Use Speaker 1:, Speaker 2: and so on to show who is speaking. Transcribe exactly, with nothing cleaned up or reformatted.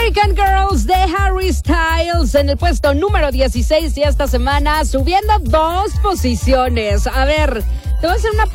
Speaker 1: American Girls de Harry Styles en el puesto número dieciséis y esta semana subiendo dos posiciones. A ver, te voy a hacer una